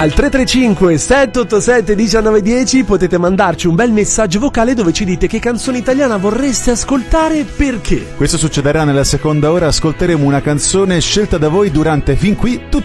Al 335 787 1910 potete mandarci un bel messaggio vocale dove ci dite che canzone italiana vorreste ascoltare e perché. Questo succederà nella seconda ora, ascolteremo una canzone scelta da voi durante Fin qui tutto